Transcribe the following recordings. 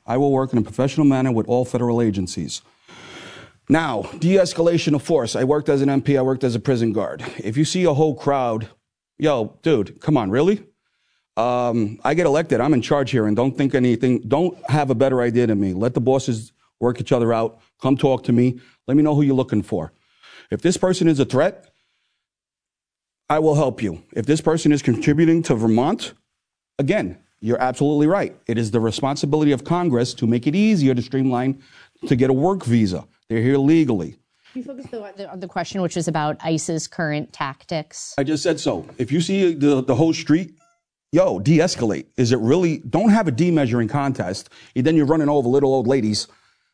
I will work in a professional manner with all federal agencies. Now, de-escalation of force. I worked as an MP. I worked as a prison guard. If you see a whole crowd, yo, dude, come on, really? I get elected. I'm in charge here, and don't think anything. Don't have a better idea than me. Let the bosses work each other out. Come talk to me. Let me know who you're looking for. If this person is a threat, I will help you. If this person is contributing to Vermont, again, you're absolutely right. It is the responsibility of Congress to make it easier to streamline to get a work visa. They're here legally. You focused on the question, which is about ICE's current tactics. I just said so. If you see the whole street, yo, de-escalate. Is it really? Don't have a de-measuring contest. And then you're running over little old ladies.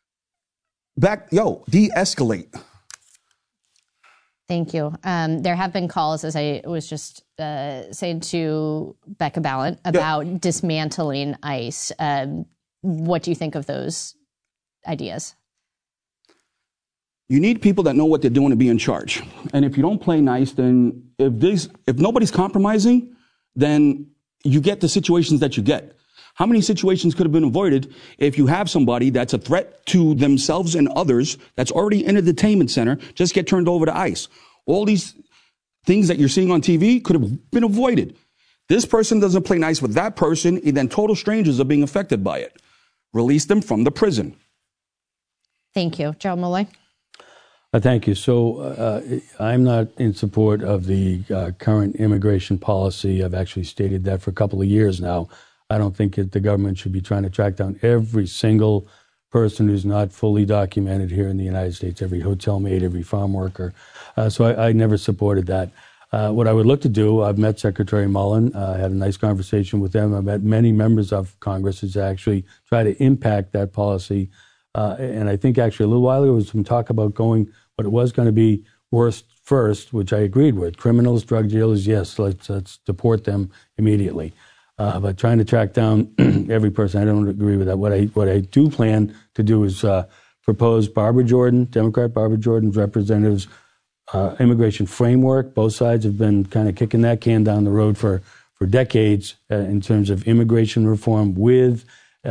De-escalate. Thank you. There have been calls, as I was just saying to Becca Balint, about dismantling ICE. What do you think of those ideas? You need people that know what they're doing to be in charge. And if you don't play nice, then if nobody's compromising, then you get the situations that you get. How many situations could have been avoided if you have somebody that's a threat to themselves and others that's already in a detainment center, just get turned over to ICE? All these things that you're seeing on TV could have been avoided. This person doesn't play nice with that person, and then total strangers are being affected by it. Release them from the prison. Thank you. Joe Mully. Thank you. So I'm not in support of the current immigration policy. I've actually stated that for a couple of years now. I don't think that the government should be trying to track down every single person who's not fully documented here in the United States, every hotel maid, every farm worker. So I never supported that. What I would look to do, I've met Secretary Mullen, had a nice conversation with them. I've met many members of Congress to actually try to impact that policy. And I think actually a little while ago there was some talk about going what it was going to be worst first, which I agreed with. Criminals, drug dealers, yes, let's deport them immediately. But trying to track down every person, I don't agree with that. What I do plan to do is propose Barbara Jordan, Democrat Barbara Jordan's representatives' immigration framework. Both sides have been kind of kicking that can down the road for decades in terms of immigration reform, with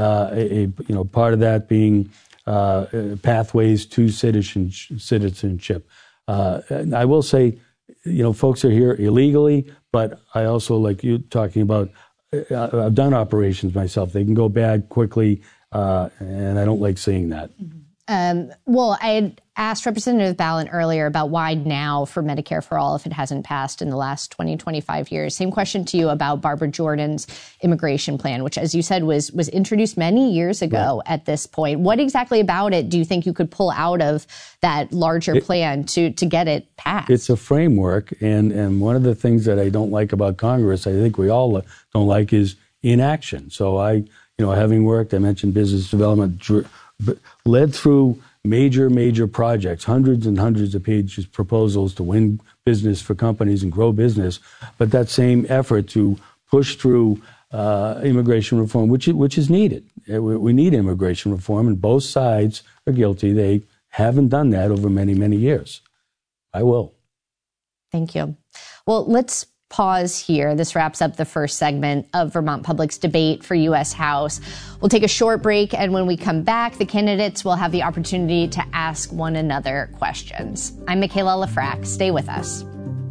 part of that being pathways to citizenship. I will say, folks are here illegally, but I also, like you talking about, I've done operations myself. They can go bad quickly, and I don't like seeing that. Well, I had asked Representative Balint earlier about why now for Medicare for All if it hasn't passed in the last 20, 25 years. Same question to you about Barbara Jordan's immigration plan, which, as you said, was introduced many years ago at this point. What exactly about it do you think you could pull out of that larger plan to get it passed? It's a framework, and one of the things that I don't like about Congress, I think we all don't like, is inaction. So having worked, I mentioned business development, led through major projects, hundreds and hundreds of pages proposals to win business for companies and grow business. But that same effort to push through immigration reform, which is needed. We need immigration reform, and both sides are guilty. They haven't done that over many, many years. I will. Thank you. Well, let's pause here. This wraps up the first segment of Vermont Public's debate for U.S. House. We'll take a short break, and when we come back, the candidates will have the opportunity to ask one another questions. I'm Michaela Lafrac. Stay with us.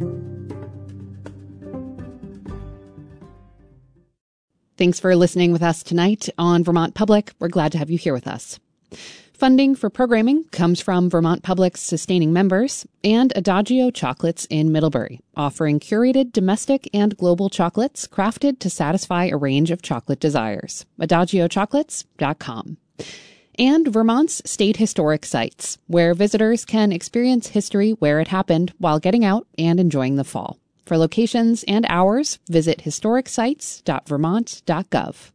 Thanks for listening with us tonight on Vermont Public. We're glad to have you here with us. Funding for programming comes from Vermont Public's sustaining members and Adagio Chocolates in Middlebury, offering curated domestic and global chocolates crafted to satisfy a range of chocolate desires. AdagioChocolates.com. And Vermont's state historic sites, where visitors can experience history where it happened while getting out and enjoying the fall. For locations and hours, visit historicsites.vermont.gov.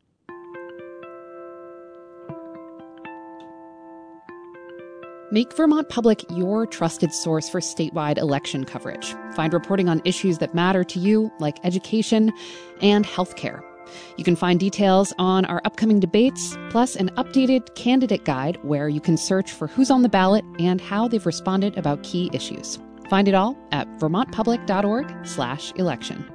Make Vermont Public your trusted source for statewide election coverage. Find reporting on issues that matter to you, like education and healthcare. You can find details on our upcoming debates, plus an updated candidate guide where you can search for who's on the ballot and how they've responded about key issues. Find it all at vermontpublic.org/election.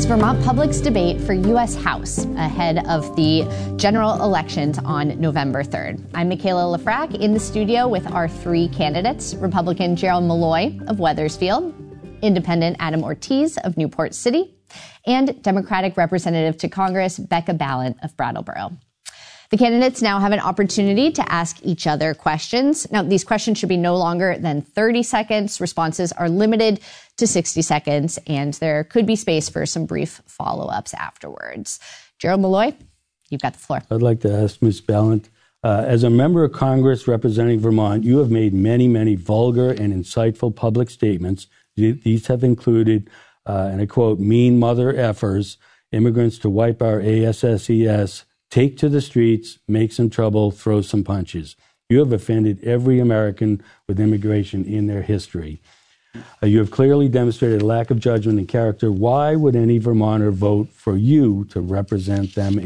Vermont Public's debate for U.S. House ahead of the general elections on November 3rd. I'm Michaela Lafrac in the studio with our three candidates: Republican Gerald Malloy of Wethersfield, Independent Adam Ortiz of Newport City, and Democratic Representative to Congress Becca Balint of Brattleboro. The candidates now have an opportunity to ask each other questions. Now, these questions should be no longer than 30 seconds. Responses are limited to 60 seconds, and there could be space for some brief follow-ups afterwards. Gerald Malloy, you've got the floor. I'd like to ask Ms. Balint, as a member of Congress representing Vermont, you have made many, many vulgar and insightful public statements. These have included, and I quote, mean mother effers, immigrants to wipe our ASSES, take to the streets, make some trouble, throw some punches. You have offended every American with immigration in their history. You have clearly demonstrated a lack of judgment and character. Why would any Vermonter vote for you to represent them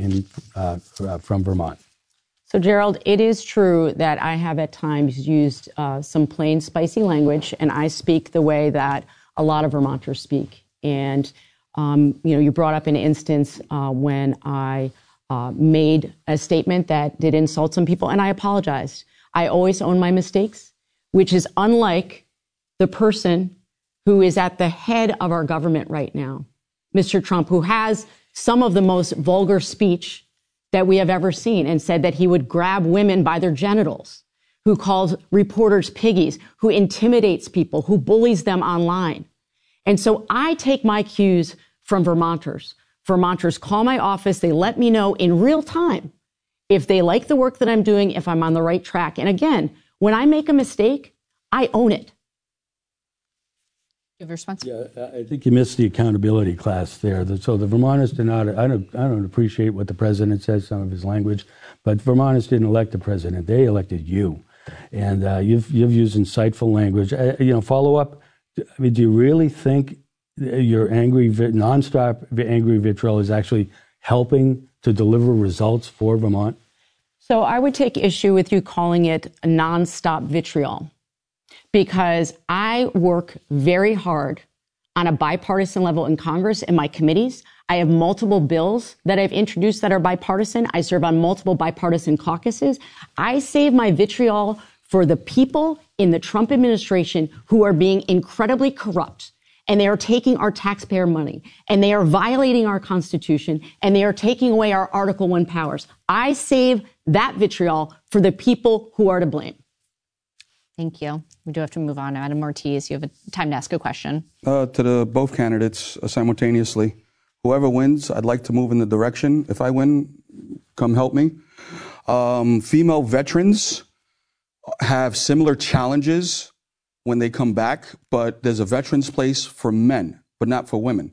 from Vermont? So, Gerald, it is true that I have at times used some plain, spicy language, and I speak the way that a lot of Vermonters speak. And, you brought up an instance when I made a statement that did insult some people, and I apologized. I always own my mistakes, which is unlike the person who is at the head of our government right now, Mr. Trump, who has some of the most vulgar speech that we have ever seen, and said that he would grab women by their genitals, who calls reporters piggies, who intimidates people, who bullies them online. And so I take my cues from Vermonters. Vermonters call my office. They let me know in real time if they like the work that I'm doing, if I'm on the right track. And again, when I make a mistake, I own it. You have a response? Yeah, I think you missed the accountability class there. So the Vermonters do not, I don't appreciate what the president says, some of his language, but Vermonters didn't elect the president. They elected you. And you've used insightful language. Follow up, I mean, do you really think your angry, nonstop angry vitriol is actually helping to deliver results for Vermont? So I would take issue with you calling it a nonstop vitriol, because I work very hard on a bipartisan level in Congress and my committees. I have multiple bills that I've introduced that are bipartisan. I serve on multiple bipartisan caucuses. I save my vitriol for the people in the Trump administration who are being incredibly corrupt, and they are taking our taxpayer money, and they are violating our Constitution, and they are taking away our Article I powers. I save that vitriol for the people who are to blame. Thank you. We do have to move on. Adam Ortiz, you have time to ask a question. To both candidates simultaneously. Whoever wins, I'd like to move in the direction. If I win, come help me. Female veterans have similar challenges when they come back, but there's a veterans place for men, but not for women.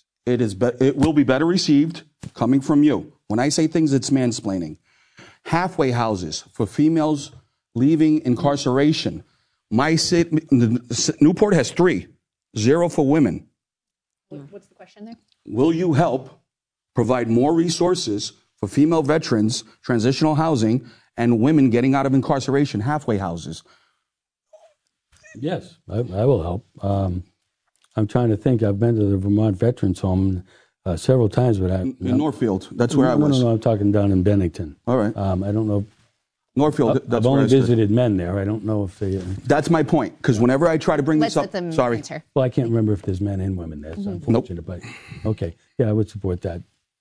It will be better received coming from you. When I say things, it's mansplaining. Halfway houses for females leaving incarceration. My city, Newport has 3, 0 for women. What's the question there? Will you help provide more resources for female veterans, transitional housing, and women getting out of incarceration, halfway houses? Yes, I will help. I'm trying to think. I've been to the Vermont Veterans Home several times, but in Northfield, that's where I was. No, I'm talking down in Bennington. All right. I don't know. Northfield, that's I've where only I stood. visited men there. I don't know if they... That's my point, because whenever I try to bring Let's this up... let them Sorry. answer. Well, I can't remember if there's men and women. That's unfortunate, but okay. Yeah, I would support that.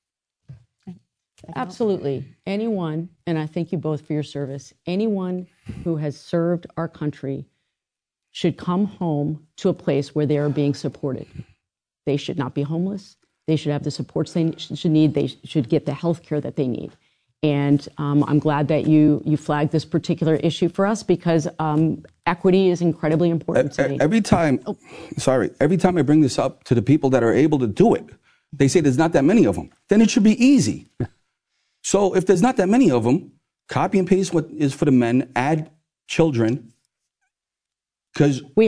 Absolutely. Anyone, and I thank you both for your service, anyone who has served our country should come home to a place where they are being supported. They should not be homeless. They should have the supports they should need. They should get the health care that they need. And I'm glad that you flagged this particular issue for us, because equity is incredibly important to me. Every time I bring this up to the people that are able to do it, they say there's not that many of them. Then it should be easy. So if there's not that many of them, copy and paste what is for the men, add children, because we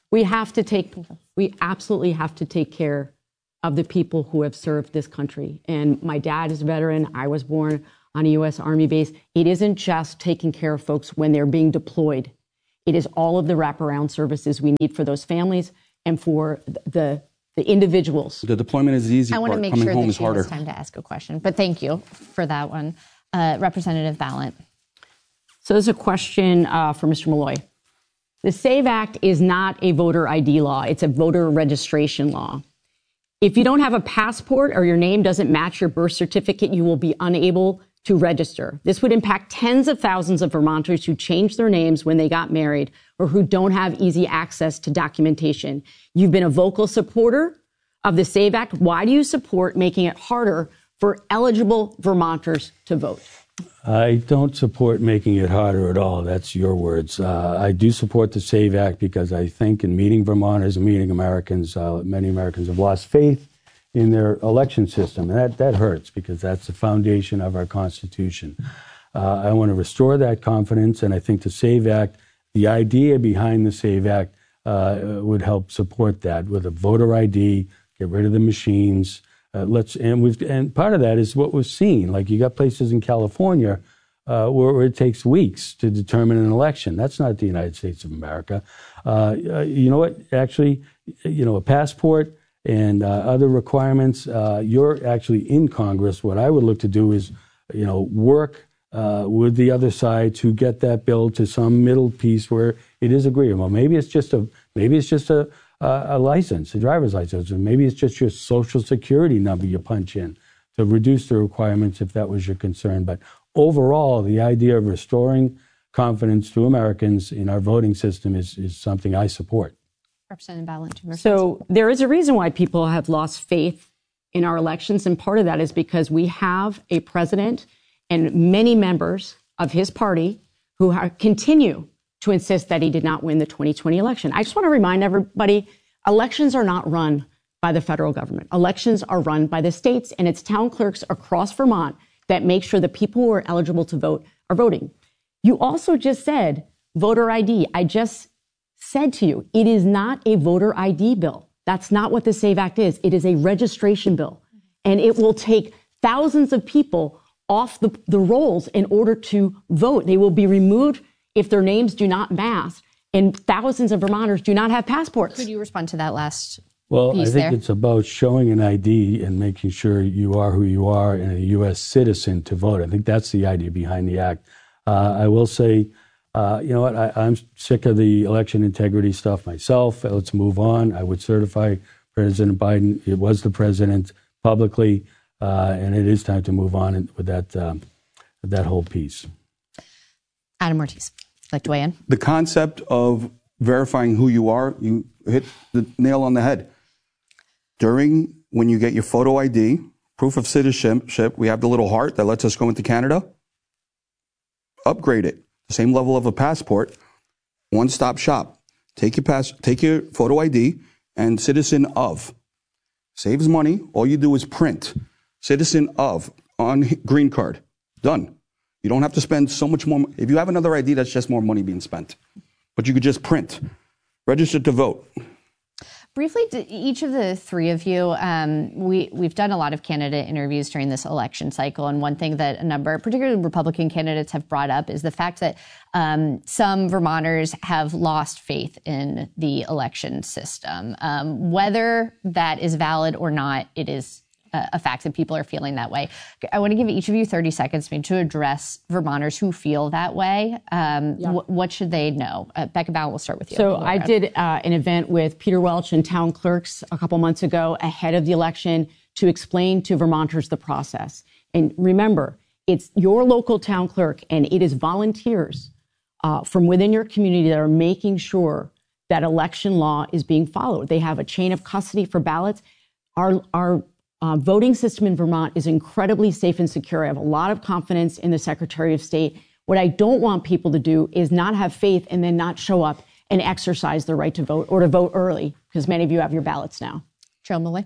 absolutely have to take care of the people who have served this country. And my dad is a veteran. I was born on a U.S. Army base. It isn't just taking care of folks when they're being deployed. It is all of the wraparound services we need for those families and for the the individuals. The deployment is the easy I part. want to make Coming sure home that is she harder. has time to ask a question, but thank you for that one. Representative Balint. So there's a question for Mr. Malloy. The SAVE Act is not a voter ID law. It's a voter registration law. If you don't have a passport or your name doesn't match your birth certificate, you will be unable to register. This would impact tens of thousands of Vermonters who changed their names when they got married or who don't have easy access to documentation. You've been a vocal supporter of the SAVE Act. Why do you support making it harder for eligible Vermonters to vote? I don't support making it harder at all. That's your words. I do support the SAVE Act because I think in meeting Vermonters and meeting Americans, many Americans have lost faith in their election system. And that hurts because that's the foundation of our Constitution. I want to restore that confidence, and I think the SAVE Act, the idea behind the SAVE Act would help support that with a voter ID, get rid of the machines. And part of that is what we've seen. Like you got places in California where it takes weeks to determine an election. That's not the United States of America. You know what? Actually, a passport and other requirements. You're actually in Congress. What I would look to do is, work with the other side to get that bill to some middle piece where it is agreeable. Maybe it's just a license, a driver's license, or maybe it's just your social security number you punch in to reduce the requirements if that was your concern. But overall, the idea of restoring confidence to Americans in our voting system is something I support. Representative Balint. So there is a reason why people have lost faith in our elections, and part of that is because we have a president and many members of his party who continue to insist that he did not win the 2020 election. I just want to remind everybody, elections are not run by the federal government. Elections are run by the states, and it's town clerks across Vermont that make sure the people who are eligible to vote are voting. You also just said voter ID. I just said to you, it is not a voter ID bill. That's not what the SAVE Act is. It is a registration bill, and it will take thousands of people off the rolls in order to vote. They will be removed if their names do not match, and thousands of Vermonters do not have passports. Could you respond to that last Well, piece I think there? it's about showing an ID and making sure you are who you are and a U.S. citizen to vote. I think that's the idea behind the act. I will say, you know what, I'm sick of the election integrity stuff myself. Let's move on. I would certify President Biden. It was the president publicly, and it is time to move on with that whole piece. Adam Ortiz, like to weigh in? The concept of verifying who you are, you hit the nail on the head. When you get your photo ID, proof of citizenship, we have the little heart that lets us go into Canada. Upgrade it. The same level of a passport. One-stop shop. Take your photo ID and citizen of. Saves money. All you do is print. Citizen of on green card. Done. You don't have to spend so much more. If you have another ID, that's just more money being spent. But you could just print. Register to vote. Briefly, each of the three of you, we've done a lot of candidate interviews during this election cycle, and one thing that a number, particularly Republican candidates, have brought up is the fact that some Vermonters have lost faith in the election system. Whether that is valid or not, it is a fact that people are feeling that way. I want to give each of you 30 seconds maybe to address Vermonters who feel that way. What should they know? Becca Balint, we'll start with you. So I did an event with Peter Welch and town clerks a couple months ago ahead of the election to explain to Vermonters the process. And remember, it's your local town clerk, and it is volunteers from within your community that are making sure that election law is being followed. They have a chain of custody for ballots. Our voting system in Vermont is incredibly safe and secure. I have a lot of confidence in the Secretary of State. What I don't want people to do is not have faith and then not show up and exercise their right to vote or to vote early, because many of you have your ballots now. Joe Malloy.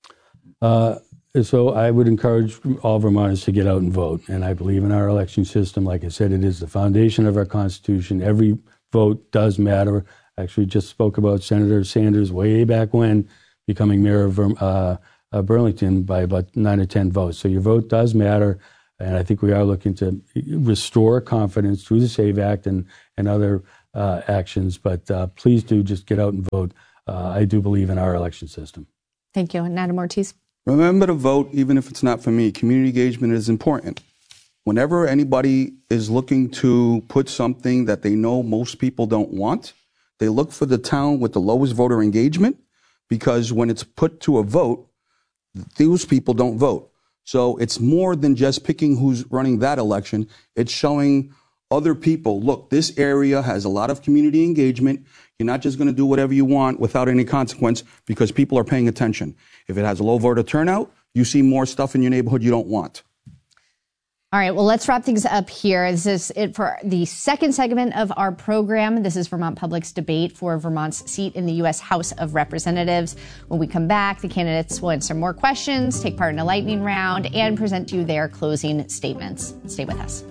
So I would encourage all Vermonters to get out and vote. And I believe in our election system. Like I said, it is the foundation of our Constitution. Every vote does matter. I actually just spoke about Senator Sanders way back when becoming mayor of Burlington by about 9 or 10 votes. So your vote does matter, and I think we are looking to restore confidence through the SAVE Act and other actions. But please do just get out and vote. I do believe in our election system. Thank you. And Adam Ortiz. Remember to vote, even if it's not for me. Community engagement is important. Whenever anybody is looking to put something that they know most people don't want, they look for the town with the lowest voter engagement, because when it's put to a vote, those people don't vote. So it's more than just picking who's running that election. It's showing other people, look, this area has a lot of community engagement. You're not just going to do whatever you want without any consequence because people are paying attention. If it has a low voter turnout, you see more stuff in your neighborhood you don't want. All right, well, let's wrap things up here. This is it for the second segment of our program. This is Vermont Public's debate for Vermont's seat in the U.S. House of Representatives. When we come back, the candidates will answer more questions, take part in a lightning round, and present to you their closing statements. Stay with us.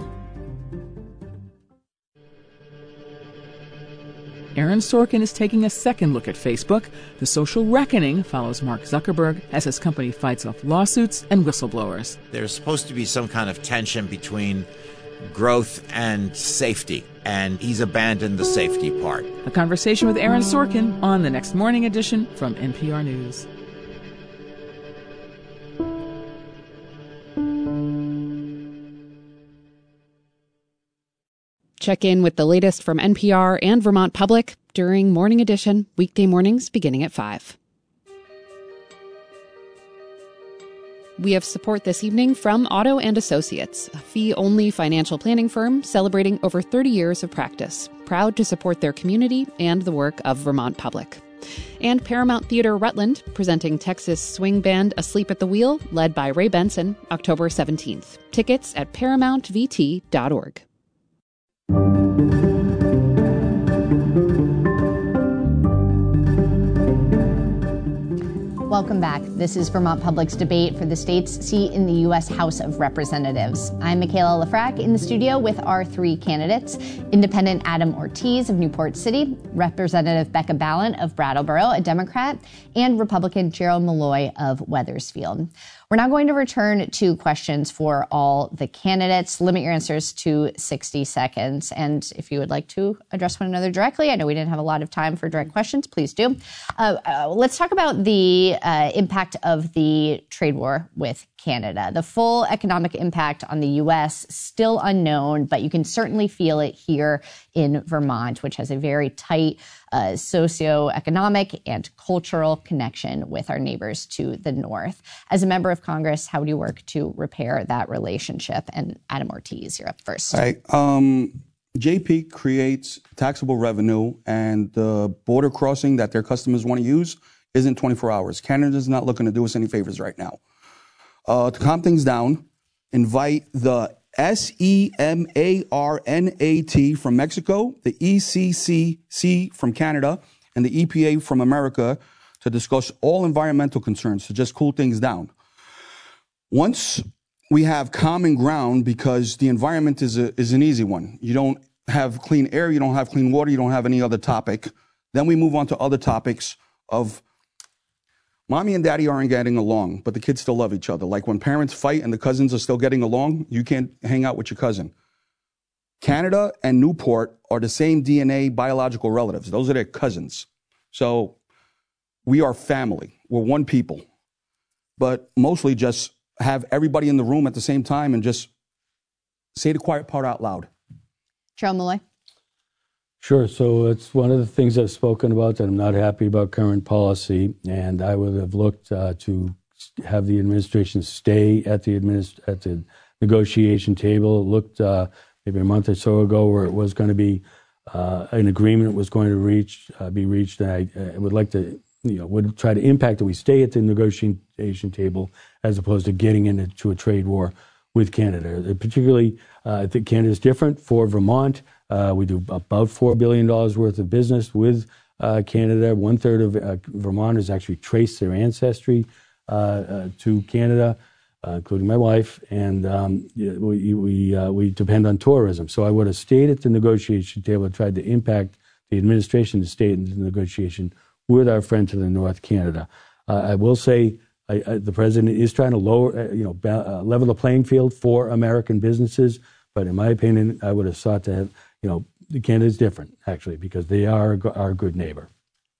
Aaron Sorkin is taking a second look at Facebook. The social reckoning follows Mark Zuckerberg as his company fights off lawsuits and whistleblowers. There's supposed to be some kind of tension between growth and safety, and he's abandoned the safety part. A conversation with Aaron Sorkin on the next morning edition from NPR News. Check in with the latest from NPR and Vermont Public during Morning Edition, weekday mornings beginning at 5. We have support this evening from Otto & Associates, a fee-only financial planning firm celebrating over 30 years of practice, proud to support their community and the work of Vermont Public. And Paramount Theater Rutland, presenting Texas swing band Asleep at the Wheel, led by Ray Benson, October 17th. Tickets at ParamountVT.org. Welcome back. This is Vermont Public's debate for the state's seat in the U.S. House of Representatives. I'm Michaela Lafrac in the studio with our three candidates: Independent Adam Ortiz of Newport City, Representative Becca Balint of Brattleboro, a Democrat, and Republican Gerald Malloy of Wethersfield. We're now going to return to questions for all the candidates. Limit your answers to 60 seconds. And if you would like to address one another directly, I know we didn't have a lot of time for direct questions, please do. Let's talk about the impact of the trade war with Canada. The full economic impact on the U.S. still unknown, but you can certainly feel it here in Vermont, which has a very tight socioeconomic and cultural connection with our neighbors to the north. As a member of Congress, how do you work to repair that relationship? And Adam Ortiz, you're up first. All right. JP creates taxable revenue, and the border crossing that their customers want to use isn't 24 hours. Canada's not looking to do us any favors right now. To calm things down, invite the SEMARNAT from Mexico, the ECCC from Canada, and the EPA from America to discuss all environmental concerns to just cool things down. Once we have common ground, because the environment is an easy one. You don't have clean air, you don't have clean water, you don't have any other topic. Then we move on to other topics of mommy and daddy aren't getting along, but the kids still love each other. Like when parents fight and the cousins are still getting along, you can't hang out with your cousin. Canada and Newport are the same DNA biological relatives. Those are their cousins. So we are family. We're one people. But mostly just have everybody in the room at the same time and just say the quiet part out loud. Gerald Malloy. Sure. So it's one of the things I've spoken about, that I'm not happy about current policy, and I would have looked to have the administration stay at the negotiation table. It looked maybe a month or so ago where it was going to be an agreement was going to be reached, and I would like to, would try to impact that we stay at the negotiation table as opposed to getting into a trade war with Canada. Particularly, I think Canada is different for Vermont. We do about $4 billion worth of business with Canada. 1/3 of Vermonters actually trace their ancestry to Canada, including my wife, and we depend on tourism. So I would have stayed at the negotiation table and tried to impact the administration to stay in the negotiation with our friend to the north, Canada. I will say the president is trying to level the playing field for American businesses, but in my opinion, I would have sought to have, Canada's different, actually, because they are our good neighbor.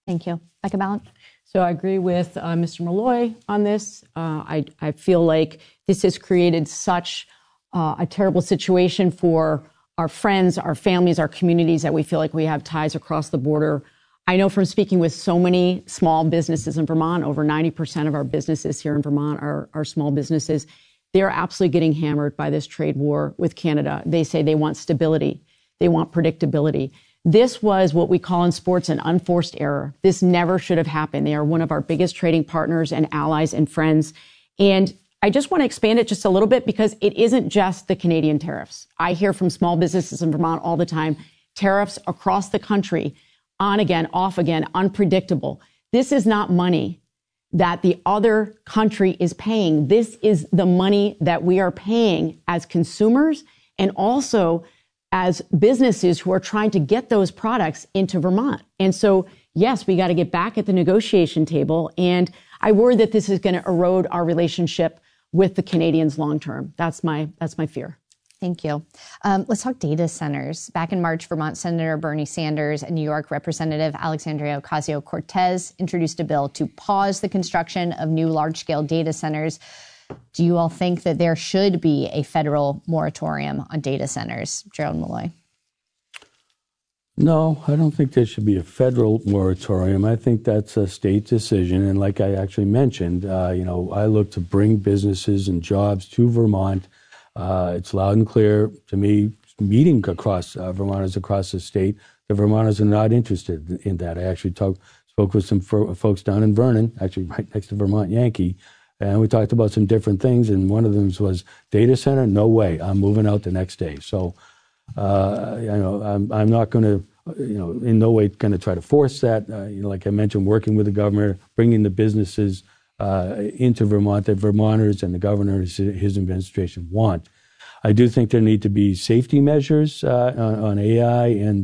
Thank you. Becca Balint? So I agree with Mr. Malloy on this. I feel like this has created such a terrible situation for our friends, our families, our communities, that we feel like we have ties across the border. I know from speaking with so many small businesses in Vermont, over 90% of our businesses here in Vermont are small businesses. They're absolutely getting hammered by this trade war with Canada. They say they want stability. They want predictability. This was what we call in sports an unforced error. This never should have happened. They are one of our biggest trading partners and allies and friends. And I just want to expand it just a little bit, because it isn't just the Canadian tariffs. I hear from small businesses in Vermont all the time, tariffs across the country, on again, off again, unpredictable. This is not money that the other country is paying. This is the money that we are paying as consumers and also as businesses who are trying to get those products into Vermont. And so, yes, we got to get back at the negotiation table. And I worry that this is going to erode our relationship with the Canadians long term. That's my fear. Thank you. Let's talk data centers. Back in March, Vermont Senator Bernie Sanders and New York Representative Alexandria Ocasio-Cortez introduced a bill to pause the construction of new large-scale data centers. Do you all think that there should be a federal moratorium on data centers? Gerald Malloy. No, I don't think there should be a federal moratorium. I think that's a state decision. And like I actually mentioned, I look to bring businesses and jobs to Vermont. It's loud and clear to me, meeting across Vermonters across the state, the Vermonters are not interested in that. I actually spoke with some folks down in Vernon, actually right next to Vermont Yankee, and we talked about some different things. And one of them was data center. No way, I'm moving out the next day. So, I'm not going to, in no way going to try to force that. Like I mentioned, working with the governor, bringing the businesses into Vermont that Vermonters and the governor, his administration want. I do think there need to be safety measures on AI, and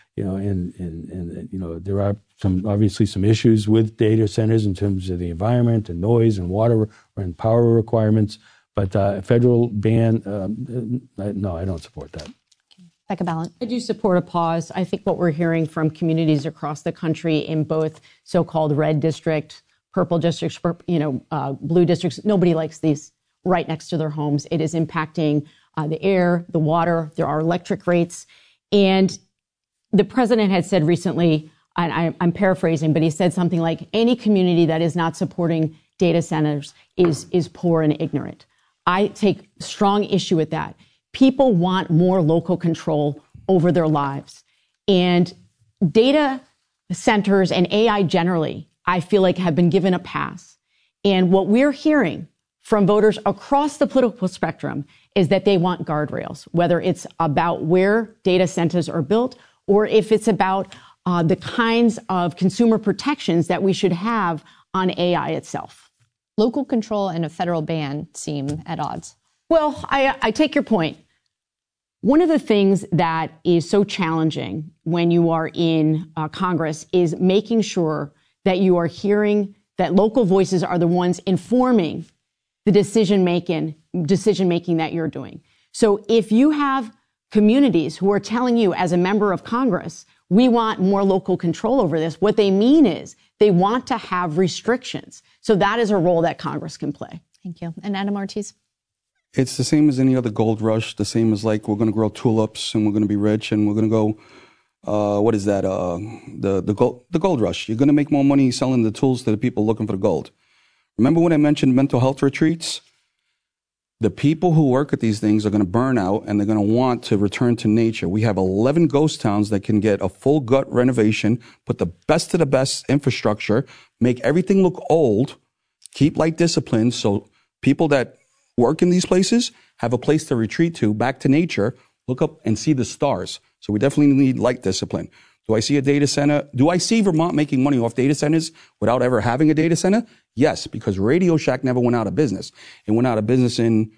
there are obviously some issues with data centers in terms of the environment and noise and water and power requirements. But a federal ban, no, I don't support that. Becca Balint. I do support a pause. I think what we're hearing from communities across the country in both so-called red district, purple districts, blue districts, nobody likes these right next to their homes. It is impacting the air, the water. There are electric rates. And the president had said recently, and I'm paraphrasing, but he said something like, any community that is not supporting data centers is poor and ignorant. I take strong issue with that. People want more local control over their lives. And data centers and AI generally, I feel like, have been given a pass. And what we're hearing from voters across the political spectrum is that they want guardrails, whether it's about where data centers are built or if it's about the kinds of consumer protections that we should have on AI itself. Local control and a federal ban seem at odds. Well, I take your point. One of the things that is so challenging when you are in Congress is making sure that you are hearing that local voices are the ones informing the decision making that you're doing. So if you have communities who are telling you as a member of Congress, we want more local control over this, what they mean is they want to have restrictions. So that is a role that Congress can play. Thank you. And Adam Ortiz. It's the same as any other gold rush, the same as like we're going to grow tulips and we're going to be rich and we're going to go, what is that? The gold rush. You're going to make more money selling the tools to the people looking for the gold. Remember when I mentioned mental health retreats? The people who work at these things are going to burn out and they're going to want to return to nature. We have 11 ghost towns that can get a full gut renovation, put the best of the best infrastructure, make everything look old, keep light discipline so people that work in these places have a place to retreat to, back to nature, look up and see the stars. So we definitely need light discipline. Do I see a data center? Do I see Vermont making money off data centers without ever having a data center? Yes, because Radio Shack never went out of business. It went out of business in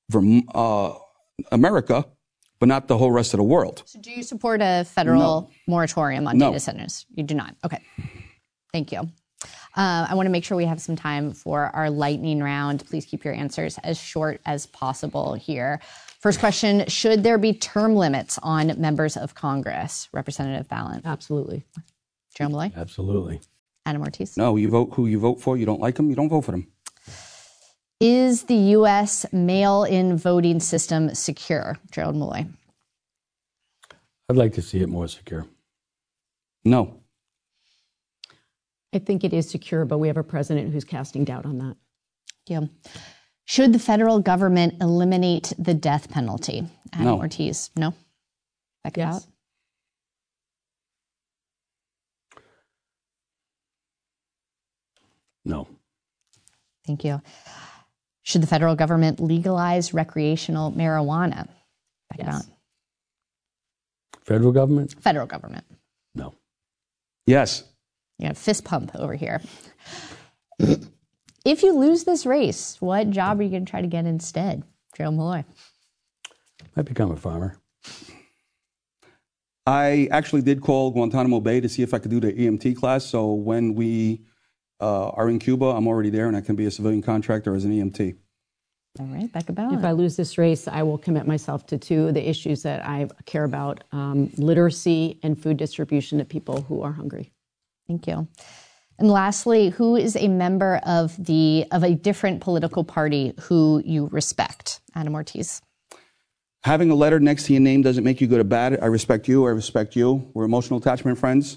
America, but not the whole rest of the world. So do you support a federal moratorium on data centers? You do not. Okay. Thank you. I want to make sure we have some time for our lightning round. Please keep your answers as short as possible here. First question, should there be term limits on members of Congress? Representative Balint. Absolutely. Gerald Malloy. Absolutely. Adam Ortiz. No, you vote who you vote for. You don't like them, you don't vote for them. Is the U.S. mail-in voting system secure? Gerald Malloy. I'd like to see it more secure. No. I think it is secure, but we have a president who's casting doubt on that. Thank you. Should the federal government eliminate the death penalty? Adam No. Ortiz. No? Becca Yes. Ballot? No. Thank you. Should the federal government legalize recreational marijuana? Becca Ballot? Federal government? Federal government. No. Yes. You got a fist pump over here. If you lose this race, what job are you going to try to get instead? Gerald Malloy. I'd become a farmer. I actually did call Guantanamo Bay to see if I could do the EMT class. So when we are in Cuba, I'm already there and I can be a civilian contractor as an EMT. All right, Becca Ballot. If I lose this race, I will commit myself to two of the issues that I care about, literacy and food distribution to people who are hungry. Thank you. And lastly, who is a member of a different political party who you respect? Adam Ortiz. Having a letter next to your name doesn't make you good or bad. I respect you. I respect you. We're emotional attachment friends.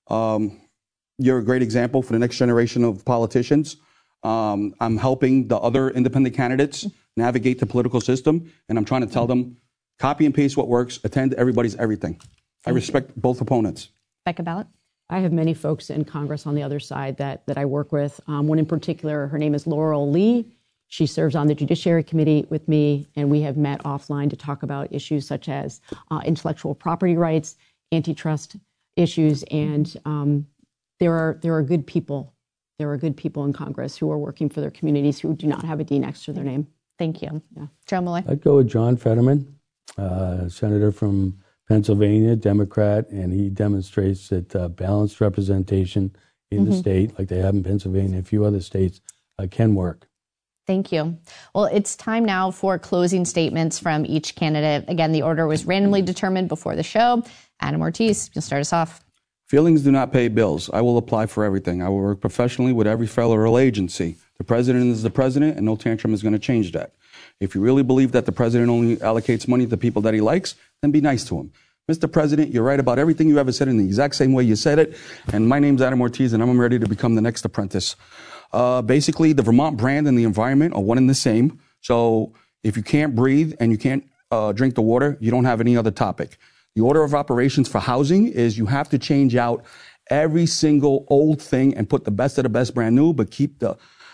You're a great example for the next generation of politicians. I'm helping the other independent candidates navigate the political system, and I'm trying to tell them, copy and paste what works, attend to everybody's everything. I respect both opponents. Becca Ballot. I have many folks in Congress on the other side that I work with. One in particular, her name is Laurel Lee. She serves on the Judiciary Committee with me, and we have met offline to talk about issues such as intellectual property rights, antitrust issues, and there are good people. There are good people in Congress who are working for their communities who do not have a D next to their name. Thank you. Yeah. Joe Malloy. I'd go with John Fetterman, senator from Pennsylvania, Democrat, and he demonstrates that balanced representation in the state, like they have in Pennsylvania and a few other states, can work. Thank you. Well, it's time now for closing statements from each candidate. Again, the order was randomly determined before the show. Adam Ortiz, you'll start us off. Feelings do not pay bills. I will apply for everything. I will work professionally with every federal agency. The president is the president, and no tantrum is going to change that. If you really believe that the president only allocates money to people that he likes, then be nice to him. Mr. President, you're right about everything you ever said in the exact same way you said it. And my name's Adam Ortiz, and I'm ready to become the next apprentice. Basically, the Vermont brand and the environment are one and the same. So if you can't breathe and you can't drink the water, you don't have any other topic. The order of operations for housing is you have to change out every single old thing and put the best of the best brand new, but keep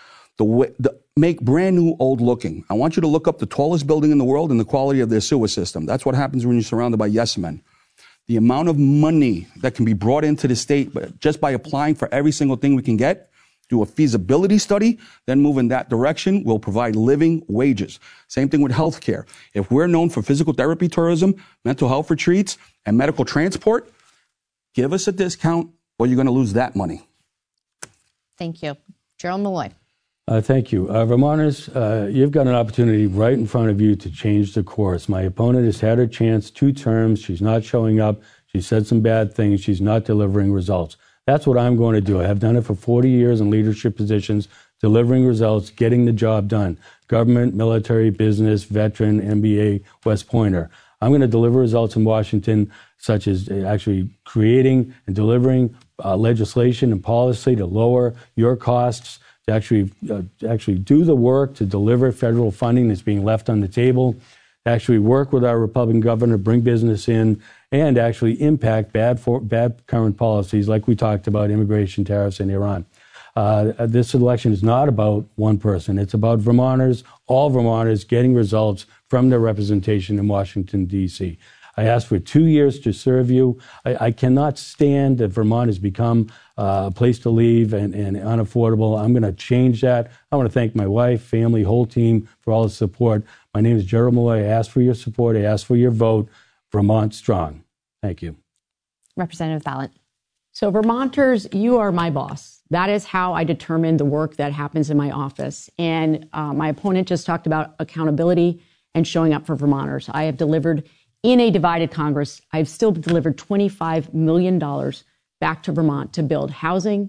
make brand new old looking. I want you to look up the tallest building in the world and the quality of their sewer system. That's what happens when you're surrounded by yes men. The amount of money that can be brought into the state, but just by applying for every single thing we can get, do a feasibility study, then move in that direction, will provide living wages. Same thing with healthcare. If we're known for physical therapy tourism, mental health retreats, and medical transport, give us a discount or you're going to lose that money. Thank you. Gerald Malloy. Thank you. Vermonters, you've got an opportunity right in front of you to change the course. My opponent has had her chance 2 terms. She's not showing up. She said some bad things. She's not delivering results. That's what I'm going to do. I have done it for 40 years in leadership positions, delivering results, getting the job done. Government, military, business, veteran, MBA, West Pointer. I'm going to deliver results in Washington, such as actually creating and delivering legislation and policy to lower your costs, to actually do the work to deliver federal funding that's being left on the table, to actually work with our Republican governor, bring business in, and actually impact bad current policies like we talked about, immigration, tariffs, and Iran. This election is not about one person. It's about Vermonters, all Vermonters getting results from their representation in Washington, D.C. I asked for 2 years to serve you. I cannot stand that Vermont has become a place to leave and unaffordable. I'm going to change that. I want to thank my wife, family, whole team for all the support. My name is Gerald Malloy. I ask for your support. I ask for your vote. Vermont strong. Thank you. Representative Ballot. So Vermonters, you are my boss. That is how I determine the work that happens in my office. And my opponent just talked about accountability and showing up for Vermonters. I have delivered in a divided Congress. I've still delivered $25 million back to Vermont to build housing,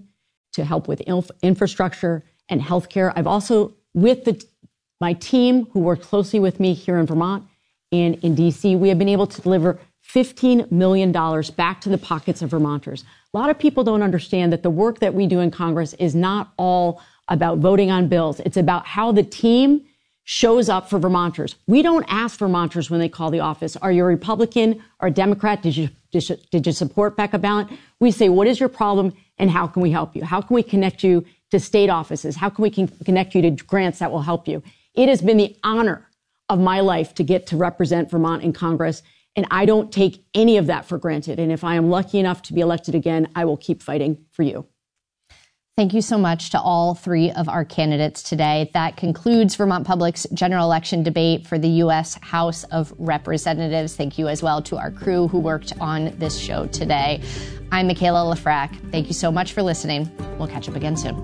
to help with infrastructure and healthcare. I've also, with my team who worked closely with me here in Vermont and in D.C., we have been able to deliver $15 million back to the pockets of Vermonters. A lot of people don't understand that the work that we do in Congress is not all about voting on bills. It's about how the team shows up for Vermonters. We don't ask Vermonters when they call the office, are you a Republican or a Democrat? Did you support Becca Balint? We say, what is your problem and how can we help you? How can we connect you to state offices? How can we connect you to grants that will help you? It has been the honor of my life to get to represent Vermont in Congress, and I don't take any of that for granted. And if I am lucky enough to be elected again, I will keep fighting for you. Thank you so much to all three of our candidates today. That concludes Vermont Public's general election debate for the U.S. House of Representatives. Thank you as well to our crew who worked on this show today. I'm Michaela Lafrac. Thank you so much for listening. We'll catch up again soon.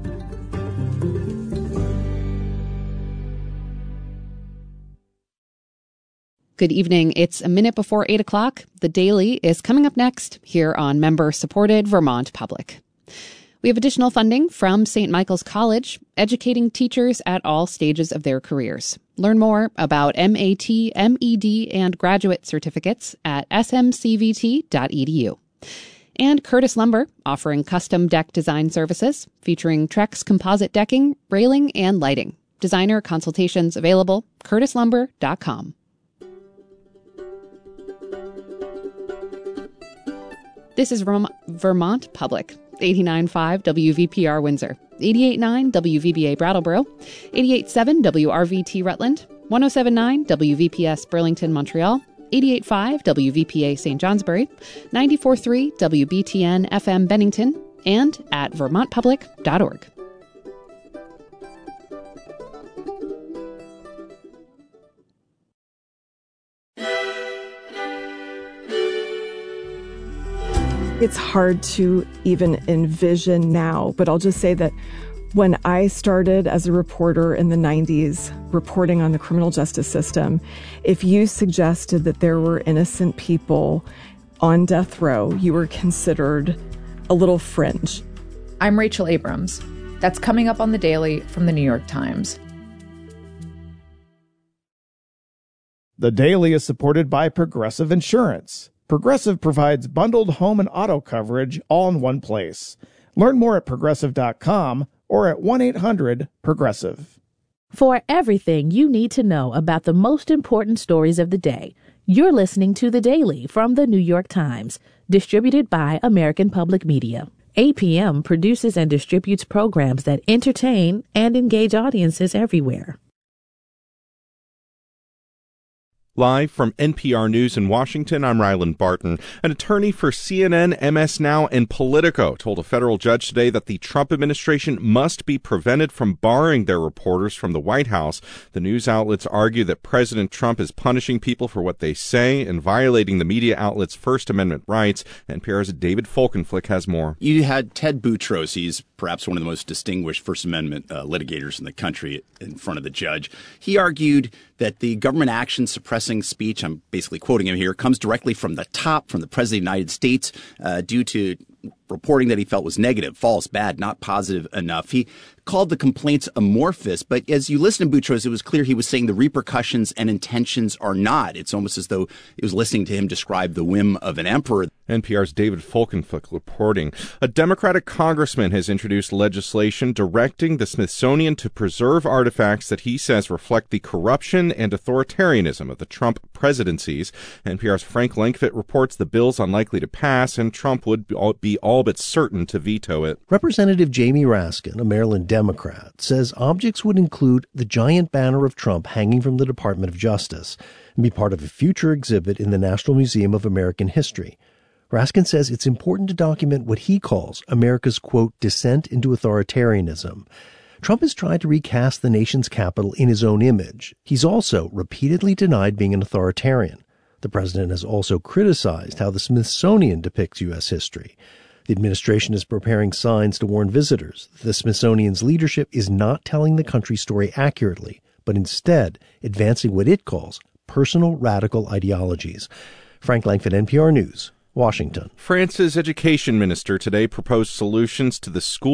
Good evening. It's a minute before 8 o'clock. The Daily is coming up next here on member-supported Vermont Public. We have additional funding from St. Michael's College, educating teachers at all stages of their careers. Learn more about MAT, MED, and graduate certificates at smcvt.edu. And Curtis Lumber, offering custom deck design services featuring Trex composite decking, railing, and lighting. Designer consultations available, curtislumber.com. This is Vermont Public, 89.5 WVPR Windsor, 88.9 WVBA Brattleboro, 88.7 WRVT Rutland, 107.9 WVPS Burlington, Montreal, 88.5 WVPA St. Johnsbury, 94.3 WBTN FM Bennington, and at vermontpublic.org. It's hard to even envision now, but I'll just say that when I started as a reporter in the 90s, reporting on the criminal justice system, if you suggested that there were innocent people on death row, you were considered a little fringe. I'm Rachel Abrams. That's coming up on The Daily from The New York Times. The Daily is supported by Progressive Insurance. Progressive provides bundled home and auto coverage all in one place. Learn more at progressive.com or at 1-800-PROGRESSIVE. For everything you need to know about the most important stories of the day, you're listening to The Daily from The New York Times, distributed by American Public Media. APM produces and distributes programs that entertain and engage audiences everywhere. Live from NPR News in Washington, I'm Ryland Barton. An attorney for CNN, MS Now, and Politico told a federal judge today that the Trump administration must be prevented from barring their reporters from the White House. The news outlets argue that President Trump is punishing people for what they say and violating the media outlets' First Amendment rights. NPR's David Folkenflik has more. You had Ted Boutros. He's perhaps one of the most distinguished First Amendment litigators in the country in front of the judge. He argued that the government action suppressing speech, I'm basically quoting him here, comes directly from the top, from the President of the United States, due to reporting that he felt was negative, false, bad, not positive enough. He called the complaints amorphous, but as you listen to Boutros, it was clear he was saying the repercussions and intentions are not. It's almost as though it was listening to him describe the whim of an emperor. NPR's David Folkenflik reporting. A Democratic congressman has introduced legislation directing the Smithsonian to preserve artifacts that he says reflect the corruption and authoritarianism of the Trump presidencies. NPR's Frank Langfitt reports the bill's unlikely to pass, and Trump would be all but certain to veto it. Representative Jamie Raskin, a Maryland Democrat, says objects would include the giant banner of Trump hanging from the Department of Justice and be part of a future exhibit in the National Museum of American History. Raskin says it's important to document what he calls America's, quote, descent into authoritarianism. Trump has tried to recast the nation's capital in his own image. He's also repeatedly denied being an authoritarian. The president has also criticized how the Smithsonian depicts U.S. history. The administration is preparing signs to warn visitors that the Smithsonian's leadership is not telling the country's story accurately, but instead advancing what it calls personal radical ideologies. Frank Langfitt, NPR News, Washington. France's education minister today proposed solutions to the school